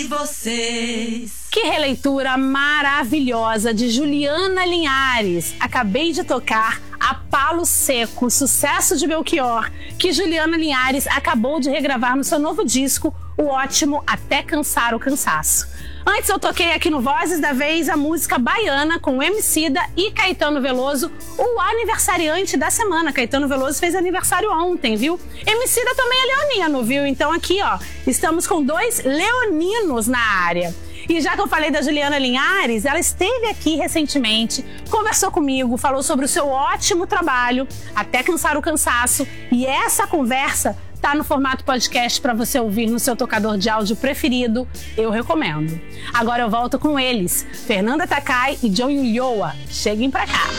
Vocês. Que releitura maravilhosa de Juliana Linhares. Acabei de tocar A Palo Seco, sucesso de Belchior, que Juliana Linhares acabou de regravar no seu novo disco, o ótimo Até Cansar o Cansaço. Antes eu toquei aqui no Vozes da Vez a música Baiana com Emicida e Caetano Veloso, o aniversariante da semana. Caetano Veloso fez aniversário ontem, viu? Emicida também é leonino, viu? Então aqui, ó, estamos com 2 leoninos na área. E já que eu falei da Juliana Linhares, ela esteve aqui recentemente, conversou comigo, falou sobre o seu ótimo trabalho, Até Cansar o Cansaço, e essa conversa tá no formato podcast para você ouvir no seu tocador de áudio preferido, eu recomendo. Agora eu volto com eles, Fernanda Takai e John Ulloa. Cheguem pra cá.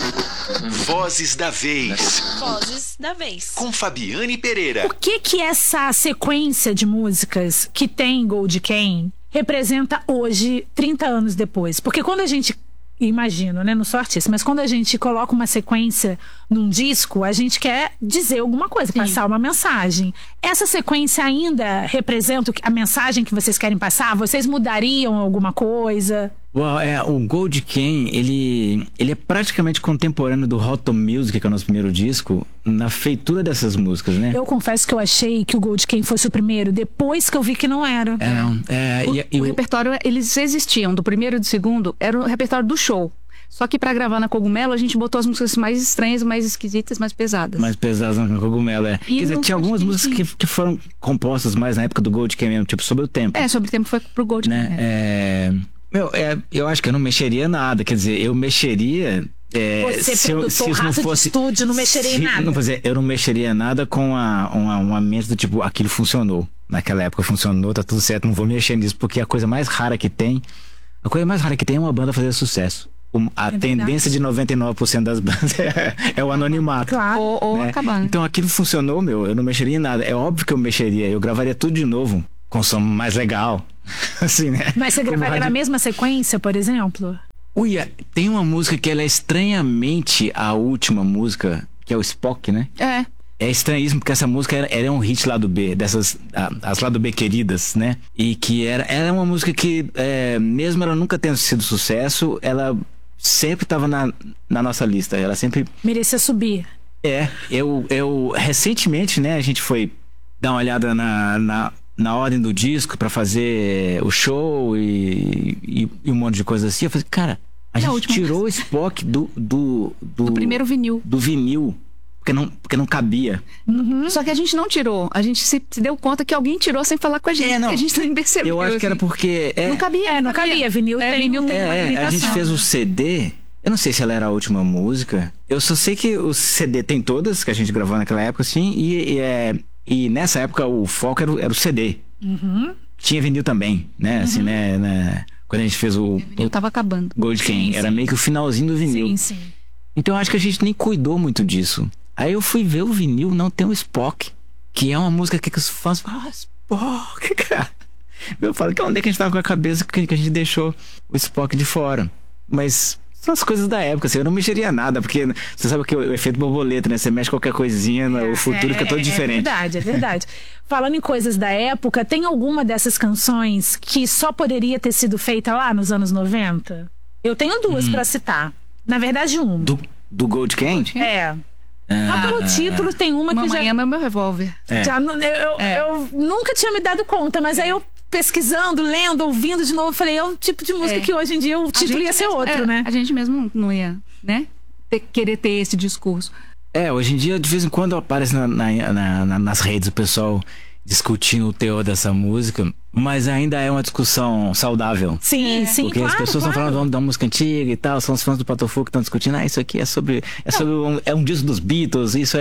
Vozes da Vez. Vozes da Vez. Com Fabiane Pereira. O que essa sequência de músicas que tem Gold Chain representa hoje, 30 anos depois? Porque quando a gente, imagino, né, não sou artista, mas quando a gente coloca uma sequência num disco, a gente quer dizer alguma coisa, passar uma mensagem. Essa sequência ainda representa a mensagem que vocês querem passar? Vocês mudariam alguma coisa? O Gold Chain, ele é praticamente contemporâneo do Hot Music, que é o nosso primeiro disco, na feitura dessas músicas, né? Eu confesso que eu achei que o Gold Chain fosse o primeiro, depois que eu vi que não era. O repertório, eles existiam, do primeiro e do segundo, era o repertório do show. Só que pra gravar na Cogumelo, a gente botou as músicas mais estranhas, mais esquisitas, mais pesadas. Mais pesadas na Cogumelo, é. Quer dizer, tinha algumas músicas que foram compostas mais na época do Gold Chain mesmo, tipo Sobre o Tempo. Sobre o Tempo foi pro Gold Chain. Né? Eu acho que eu não mexeria nada, quer dizer, eu mexeria... se não fosse estúdio, não mexeria em nada. Eu não mexeria nada com uma mente do tipo, aquilo funcionou. Naquela época funcionou, tá tudo certo, não vou mexer nisso, porque a coisa mais rara que tem é uma banda fazer sucesso. A tendência de 99% das bandas é o anonimato. Claro. Ou né? acabar. Então aquilo funcionou, eu não mexeria em nada. É óbvio que eu mexeria, eu gravaria tudo de novo, com som mais legal. Assim, né? Mas você gravaria na mesma sequência, por exemplo? Tem uma música que ela é estranhamente a última música, que é o Spock, né? É estranhíssimo, porque essa música ela é um hit lado B, as lado B queridas, né? E que ela é uma música que, mesmo ela nunca tendo sido sucesso, ela sempre estava na nossa lista, ela sempre... merecia subir. Eu recentemente, né, a gente foi dar uma olhada na ordem do disco pra fazer o show e um monte de coisa assim. Eu falei, cara, a gente tirou o Spock do primeiro vinil. Do vinil, porque não cabia. Só que a gente não tirou. A gente se deu conta que alguém tirou sem falar com a gente. A gente nem percebeu. Eu acho que era porque... Não cabia. Não cabia. Vinil tem uma limitação. A gente fez o CD... Eu não sei se ela era a última música. Eu só sei que o CD tem todas que a gente gravou naquela época, assim. E nessa época o foco era o CD. Tinha vinil também, né? Assim, né? Quando a gente fez o... Eu tava acabando. Gold Chain. Era meio que o finalzinho do vinil. Sim. Então eu acho que a gente nem cuidou muito disso. Aí eu fui ver o vinil, não tem o Spock. Que é uma música que os fãs falam, Spock, cara. Eu falo, que onde é que a gente tava com a cabeça que a gente deixou o Spock de fora? Mas... são as coisas da época, assim, eu não mexeria nada, porque você sabe que o efeito borboleta, né? Você mexe qualquer coisinha, o futuro fica todo diferente. É verdade. Falando em coisas da época, tem alguma dessas canções que só poderia ter sido feita lá nos anos 90? Eu tenho 2 pra citar. Na verdade, uma. Do Gold Chain? Pelo título tem uma que Mamãe ama meu revólver. Eu nunca tinha me dado conta, mas aí eu pesquisando, lendo, ouvindo de novo, falei, é um tipo de música que hoje em dia o título ia ser outro, né? A gente mesmo não ia, né? Querer ter esse discurso. Hoje em dia, de vez em quando aparece nas redes o pessoal discutindo o teor dessa música, mas ainda é uma discussão saudável. Sim, porque claro, as pessoas estão falando da música antiga e tal, são os fãs do Patofu que estão discutindo, isso aqui é um disco dos Beatles, isso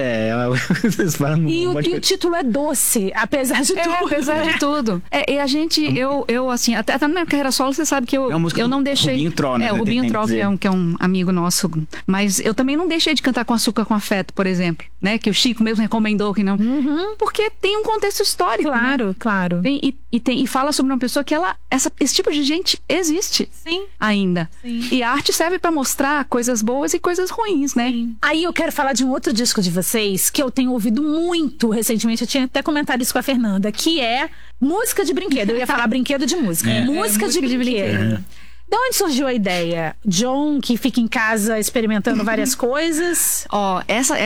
e o título é doce, apesar de tudo. Apesar de tudo. E a gente, eu assim, até na minha carreira solo, você sabe que eu não deixei... Rubinho Tro, né? O Rubinho Tro, que é um amigo nosso, mas eu também não deixei de cantar Com Açúcar com Afeto, por exemplo, né? Que o Chico mesmo recomendou que não. Porque tem um contexto histórico. Claro. E e fala sobre uma pessoa que esse tipo de gente existe. Sim. Ainda. Sim. E a arte serve pra mostrar coisas boas e coisas ruins, né? Aí eu quero falar de um outro disco de vocês que eu tenho ouvido muito recentemente. Eu tinha até comentado isso com a Fernanda, que é música de brinquedo. Eu ia falar brinquedo de música. Música de brinquedo. De onde surgiu a ideia? John, que fica em casa experimentando várias coisas. Ó,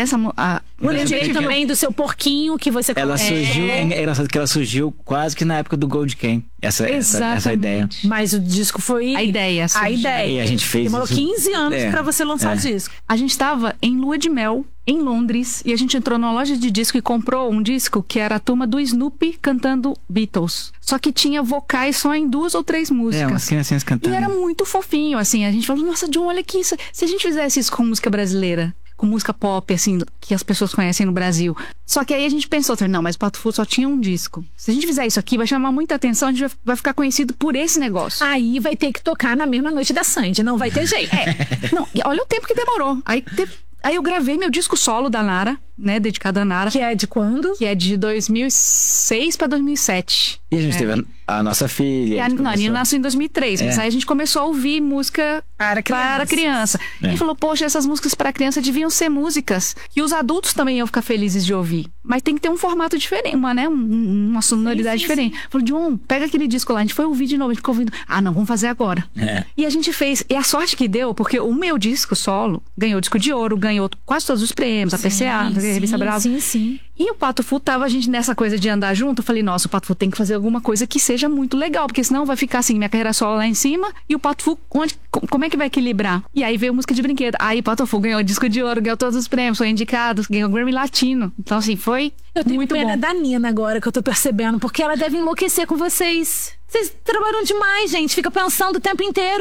Eu lembrei também do seu porquinho que você Ela surgiu, é engraçado que ela surgiu quase que na época do Gold Can. Essa ideia. Mas o disco foi... A ideia. E a gente fez demorou isso. 15 anos pra você lançar o disco. A gente tava em lua de mel, em Londres, e a gente entrou numa loja de disco e comprou um disco que era a turma do Snoopy cantando Beatles. Só que tinha vocais só em 2 ou 3 músicas. Umas criancinhas cantando. E era muito fofinho, assim. A gente falou, nossa, John, olha aqui. Se a gente fizesse isso com música brasileira, com música pop, assim, que as pessoas conhecem no Brasil. Só que aí a gente pensou, não, mas o Pato Fu só tinha um disco. Se a gente fizer isso aqui, vai chamar muita atenção, a gente vai ficar conhecido por esse negócio. Aí vai ter que tocar na mesma noite da Sandy, não vai ter jeito. Não, olha o tempo que demorou. Aí eu gravei meu disco solo da Nara, né, dedicado a Nara. Que é de quando? Que é de 2006 pra 2007. E a gente teve a nossa filha. A Nina nasceu em 2003, mas aí a gente começou a ouvir música para criança. E falou, poxa, essas músicas para criança deviam ser músicas que os adultos também iam ficar felizes de ouvir. Mas tem que ter um formato diferente, uma sonoridade diferente. Falou, John, pega aquele disco lá. A gente foi ouvir de novo, a gente ficou ouvindo. Não, vamos fazer agora. E a gente fez. E a sorte que deu, porque o meu disco solo ganhou disco de ouro, ganhou quase todos os prêmios, a PCA, a Revista Brava. Sim. E o Pato Fu tava a gente nessa coisa de andar junto. Eu falei, nossa, o Pato Fu tem que fazer alguma coisa que seja muito legal, porque senão vai ficar assim, minha carreira solo lá em cima e o Pato Fu, como é que vai equilibrar? E aí veio música de brinquedo. Aí o Pato Fu ganhou disco de ouro, ganhou todos os prêmios, foi indicado, ganhou Grammy Latino. Então assim, foi eu tenho muito pena bom. Da Nina agora que eu tô percebendo, porque ela deve enlouquecer com vocês. Vocês trabalham demais, gente. Fica pensando o tempo inteiro.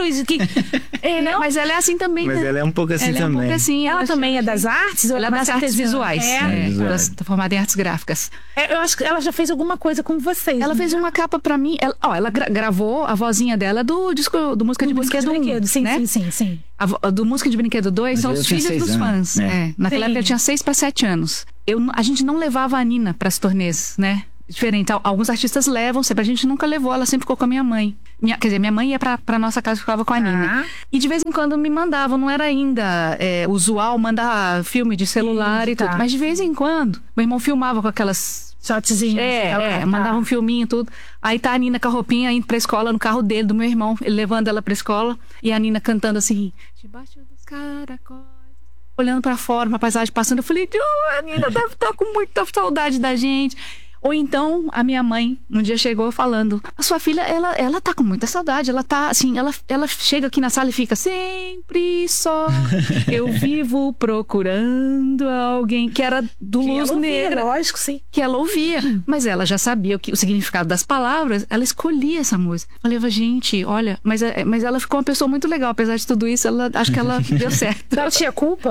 Não? Mas ela é assim também. Mas ela é um pouco assim também. Um pouco assim, ela também é das artes? Ela é das artes visuais. Ela visuais. está formada em artes gráficas. Eu acho que ela já fez alguma coisa com vocês. Ela fez uma capa pra mim. Ela gravou a vozinha dela do disco do Música de Brinquedo 1. Sim, né? sim. Do Música de Brinquedo 2 são os filhos dos fãs. Naquela época eu tinha 6 para 7 anos. A gente não levava a Nina pras turnês, né? Diferente. Alguns artistas levam, sempre a gente nunca levou, ela sempre ficou com a minha mãe. Quer dizer, minha mãe ia pra nossa casa e ficava com a Nina. E de vez em quando me mandavam, não era ainda usual mandar filme de celular e tudo. Mas de vez em quando, meu irmão filmava com aquelas shotzinhos. Mandava um filminho e tudo. Aí tá a Nina com a roupinha indo pra escola no carro dele, do meu irmão, ele levando ela pra escola. E a Nina cantando assim, debaixo dos caracóis, olhando pra fora, uma paisagem passando. Eu falei, a Nina deve estar com muita saudade da gente. Ou então, a minha mãe, um dia chegou falando, a sua filha, ela tá com muita saudade, ela tá, assim, ela chega aqui na sala e fica sempre só, eu vivo procurando alguém, que era do Luz Negra. Lógico, sim. Que ela ouvia, mas ela já sabia o significado das palavras, ela escolhia essa música. Eu falei, gente, olha, mas ela ficou uma pessoa muito legal, apesar de tudo isso, acho que ela deu certo. Ela tinha culpa?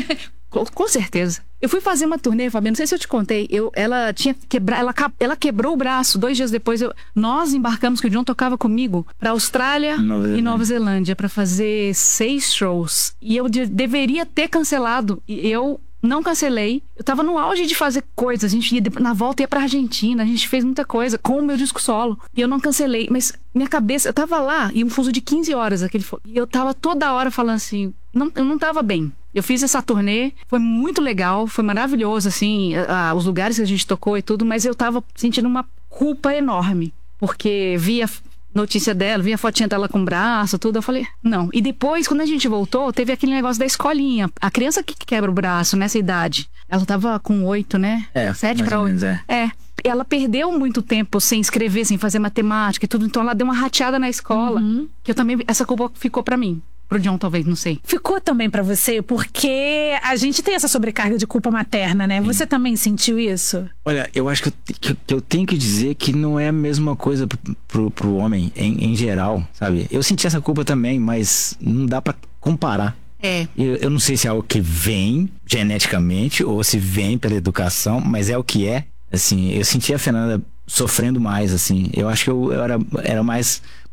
Com certeza. Eu fui fazer uma turnê, Fabiana, não sei se eu te contei, ela quebrou o braço. 2 dias depois, nós embarcamos, que o John tocava comigo, pra Austrália e Nova Zelândia, pra fazer 6 shows. E eu deveria ter cancelado, e eu não cancelei. Eu tava no auge de fazer coisas, a gente na volta ia pra Argentina, a gente fez muita coisa com o meu disco solo, e eu não cancelei. Mas minha cabeça, eu tava lá, e um fuso de 15 horas, e eu tava toda hora falando assim, eu não tava bem. Eu fiz essa turnê, foi muito legal, foi maravilhoso, assim, os lugares que a gente tocou e tudo, mas eu tava sentindo uma culpa enorme, porque via notícia dela, via a fotinha dela com o braço, tudo, eu falei, não. E depois, quando a gente voltou, teve aquele negócio da escolinha, a criança que quebra o braço nessa idade, ela tava com 8, né? 7 para 8. Ela perdeu muito tempo sem escrever, sem fazer matemática e tudo, então ela deu uma rateada na escola, que eu também, essa culpa ficou pra mim. Pro John, talvez, não sei. Ficou também pra você, porque a gente tem essa sobrecarga de culpa materna, né? Você também sentiu isso? Olha, eu acho que eu tenho que dizer que não é a mesma coisa pro homem, em geral, sabe? Eu senti essa culpa também, mas não dá pra comparar. Eu não sei se é algo que vem geneticamente ou se vem pela educação, mas é o que é. Assim, eu senti a Fernanda sofrendo mais, assim. Eu acho que eu era mais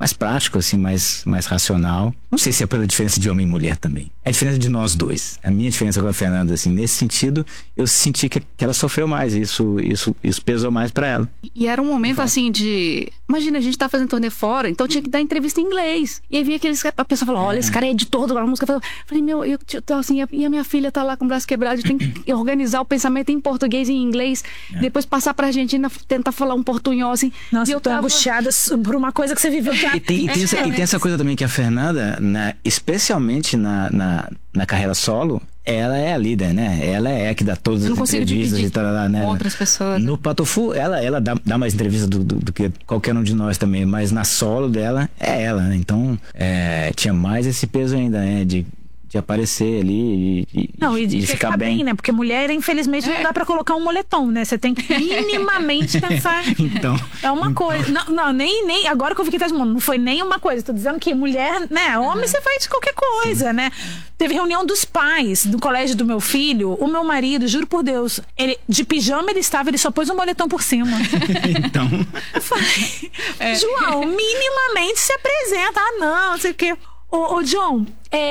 mais prático, assim, mais racional. Não sei se é pela diferença de homem e mulher também. É a diferença de nós dois. A minha diferença com a Fernanda, assim, nesse sentido, eu senti que ela sofreu mais. Isso pesou mais pra ela. E era um momento, assim, de... Imagina, a gente tá fazendo turnê fora, então tinha que dar entrevista em inglês. E aí vinha a pessoa falou, olha, esse cara é editor da música. Eu falei, eu tô assim, e a minha filha tá lá com o braço quebrado, tem que organizar o pensamento em português e em inglês, depois passar pra Argentina, tentar falar um portunhol, assim. Nossa, eu tô angustiada por uma coisa que você viveu. E tem essa coisa também que a Fernanda, especialmente na carreira solo, ela é a líder, né? Ela é a que dá todas as entrevistas e tal, né? Com outras pessoas. No Patofu, ela dá mais entrevistas do que qualquer um de nós também, mas na solo dela é ela, né? Então tinha mais esse peso ainda, né? De aparecer ali e ficar bem, né? Porque mulher, infelizmente, não dá pra colocar um moletom, né? Você tem que minimamente pensar. Então. É uma coisa. Não, nem. Agora que eu fiquei transmando, não foi nem uma coisa. Tô dizendo que mulher, né? Homem, você faz qualquer coisa, sim, né? Teve reunião dos pais do colégio do meu filho. O meu marido, juro por Deus, ele, de pijama ele só pôs um moletom por cima. Então. Eu falei, João, minimamente se apresenta. Não sei o quê. Ô John,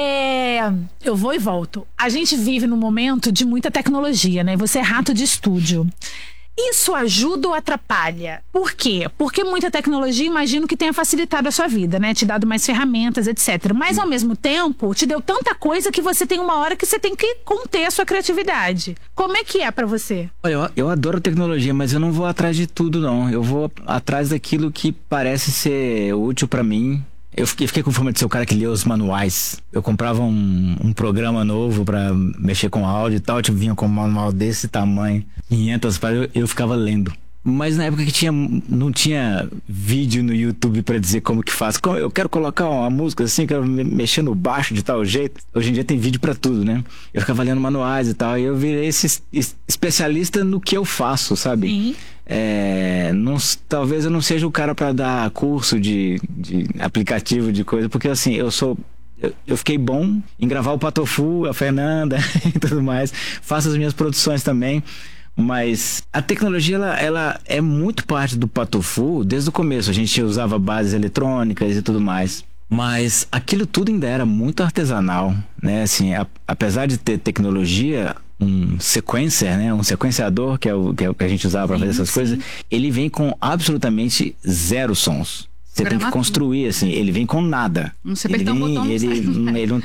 eu vou e volto. A gente vive num momento de muita tecnologia, né? Você é rato de estúdio. Isso ajuda ou atrapalha? Por quê? Porque muita tecnologia, imagino que tenha facilitado a sua vida, né? Te dado mais ferramentas, etc. Mas, ao mesmo tempo, te deu tanta coisa que você tem uma hora que você tem que conter a sua criatividade. Como é que é pra você? Olha, eu adoro tecnologia, mas eu não vou atrás de tudo, não. Eu vou atrás daquilo que parece ser útil pra mim. Eu fiquei com fome de ser o cara que lê os manuais. Eu comprava um programa novo pra mexer com áudio e tal, tipo, vinha com um manual desse tamanho, 500 páginas, eu ficava lendo. Mas na época que não tinha vídeo no YouTube pra dizer como que faz. Eu quero colocar uma música assim, quero mexer no baixo de tal jeito. Hoje em dia tem vídeo pra tudo, né? Eu ficava lendo manuais e tal, e eu virei esse especialista no que eu faço, sabe? Sim. Talvez eu não seja o cara pra dar curso de aplicativo, de coisa, porque assim, eu fiquei bom em gravar o Patofu, a Fernanda e tudo mais. Faço as minhas produções também. Mas a tecnologia, ela é muito parte do Patofu desde o começo. A gente usava bases eletrônicas e tudo mais. Mas aquilo tudo ainda era muito artesanal, né? Assim, apesar de ter tecnologia, um sequencer, né? Um sequenciador, que é o que a gente usava para fazer essas coisas, ele vem com absolutamente zero sons. Você tem que construir, assim, ele vem com nada. Você apertar um botão, ele não